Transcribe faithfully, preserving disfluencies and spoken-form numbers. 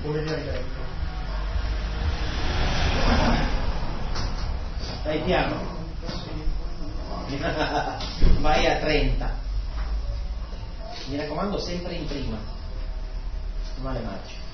come viene detto. Dai piano. Vai a trenta. Mi raccomando sempre in prima. Non alle marce.